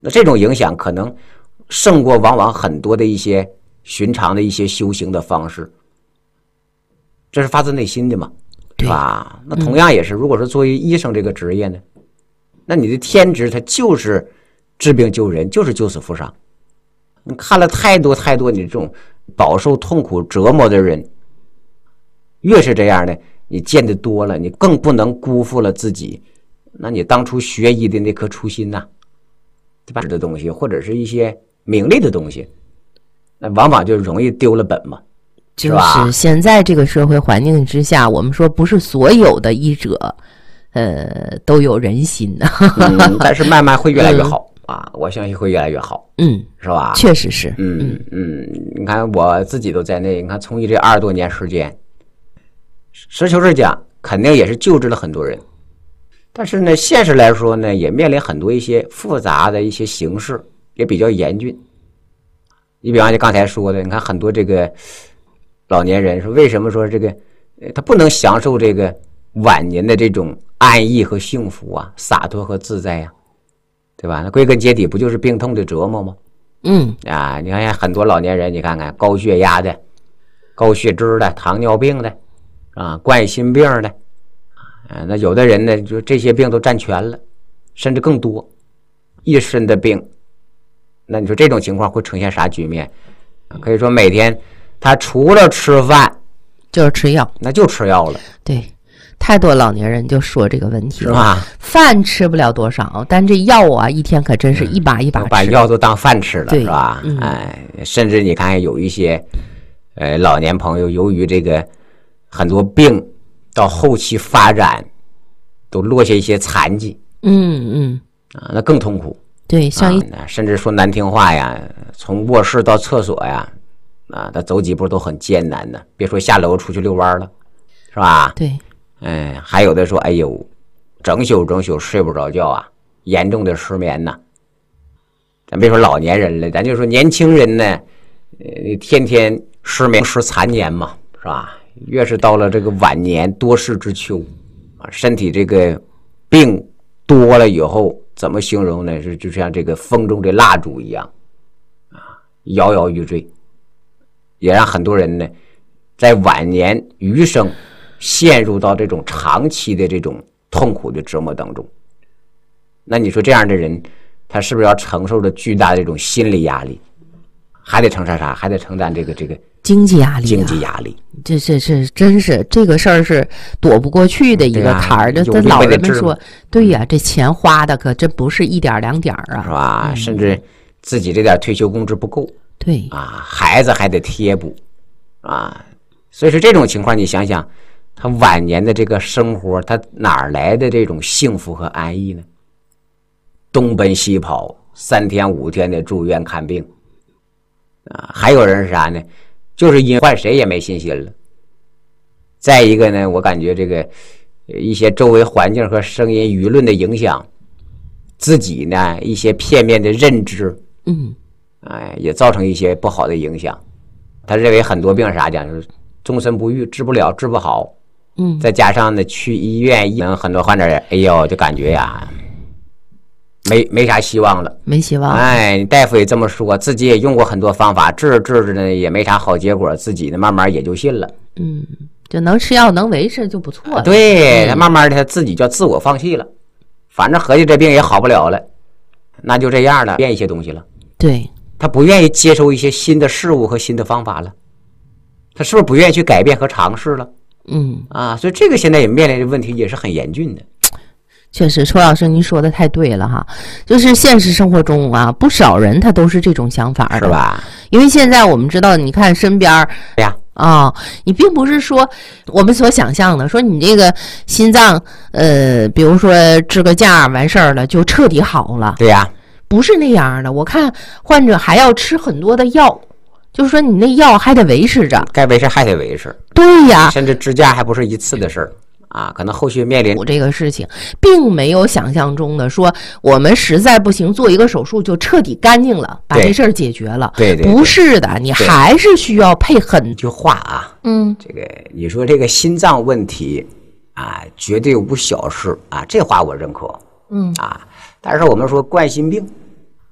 那这种影响可能胜过往往很多的一些寻常的一些修行的方式，这是发自内心的嘛，是吧？那同样也是，如果说作为医生这个职业呢，那你的天职它就是治病救人，就是救死扶伤。你看了太多太多你这种饱受痛苦折磨的人，越是这样的，你见得多了，你更不能辜负了自己，那你当初学医的那颗初心呐，对吧？的东西或者是一些名利的东西，那往往就容易丢了本嘛。 就是现在这个社会环境之下，我们说不是所有的医者，都有人心的， 但是慢慢会越来越好。我相信会越来越好，是吧？ 确实是， 你看我自己都在内，你看从医这20多年时间，实求实讲，肯定也是救治了很多人，但是呢，现实来说呢，也面临很多一些复杂的一些形势，也比较严峻。你比方就刚才说的，你看很多这个老年人说，为什么说这个他不能享受这个晚年的这种安逸和幸福啊，洒脱和自在呀？对吧？那归根结底不就是病痛的折磨吗？你看很多老年人，你看看高血压的、高血脂的、糖尿病的冠心病的，那有的人呢，就这些病都占全了，甚至更多，一身的病。那你说这种情况会呈现啥局面？可以说每天他除了吃饭就是吃药， 那就吃药了。 对。太多老年人就说这个问题了， 是吧？ 饭吃不了多少，但这药啊，一天可真是一把一把吃， 把药都当饭吃了，是吧？甚至你看有一些老年朋友，由于这个很多病到后期发展，都落下一些残疾，那更痛苦。 对，像甚至说难听话呀，从卧室到厕所呀，他走几步都很艰难的，别说下楼出去遛弯了，是吧？ 对。 还有的说，哎呦，整宿睡不着觉啊，严重的失眠呐。咱别说老年人了，咱就说年轻人呢，天天失眠失残年嘛，是吧？越是到了这个晚年多事之秋身体这个病多了以后，怎么形容呢？就像这个风中的蜡烛一样摇摇欲坠，也让很多人呢，在晚年余生陷入到这种长期的这种痛苦的折磨当中。那你说这样的人，他是不是要承受着巨大的这种心理压力？还得承担啥？还得承担这个经济压力。 经济压力， 这真是这个事儿是躲不过去的一个坎儿的。老人们说，对呀，这钱花的可真不是一点两点啊， 是吧？甚至自己这点退休工资不够， 对孩子还得贴补所以说这种情况，你想想。他晚年的这个生活，他哪来的这种幸福和安逸呢？东奔西跑，3天5天的住院看病还有人是啥呢？就是因换谁也没信心了。再一个呢，我感觉这个一些周围环境和声音舆论的影响，自己呢一些片面的认知也造成一些不好的影响。他认为很多病啥讲是终身不愈，治不了治不好再加上呢，去医院很多患者，哎呦，就感觉呀，没啥希望了， 没希望。 大夫也这么说，自己也用过很多方法，治着呢也没啥好结果，自己呢慢慢也就信了。 就能吃药能维持就不错了。 对，他慢慢的他自己就自我放弃了，反正合计这病也好不了了，那就这样了，变一些东西了。 对， 他不愿意接受一些新的事物和新的方法了，他是不是不愿意去改变和尝试了？所以这个现在也面临的问题也是很严峻的。 确实，邱老师您说的太对了哈，就是现实生活中不少人他都是这种想法的， 是吧？ 因为现在我们知道，你看身边你并不是说我们所想象的，说你这个心脏比如说支个架完事儿了就彻底好了， 对呀， 不是那样的。我看患者还要吃很多的药。就是说你那药还得维持着， 该维持还得维持。 对呀， 甚至支架还不是一次的事儿可能后续面临这个事情，并没有想象中的说我们实在不行做一个手术就彻底干净了，把这事儿解决了。 对， 不是的，你还是需要配很句话这个你说这个心脏问题绝对无小事这话我认可。但是我们说冠心病